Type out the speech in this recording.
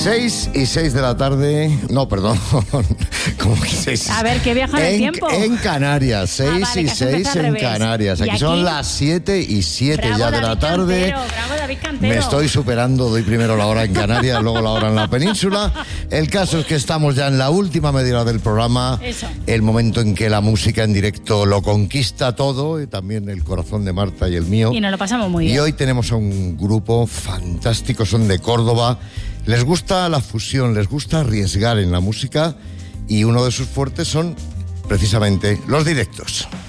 6:06 de la tarde. No, perdón. ¿Cómo que 6? A ver, ¿qué viaja en el tiempo? En Canarias. 6:06 vale, en Canarias. Aquí son las 7:07 bravo, ya de la David tarde. Cantero, bravo, David Cantero. Me estoy superando. Doy primero la hora en Canarias, luego la hora en la península. El caso es que estamos ya en la última media hora del programa. Eso. El momento en que la música en directo lo conquista todo, y también el corazón de Marta y el mío. Y nos lo pasamos muy bien. Y hoy tenemos a un grupo fantástico, son de Córdoba. Les gusta la fusión, les gusta arriesgar en la música y uno de sus fuertes son precisamente los directos.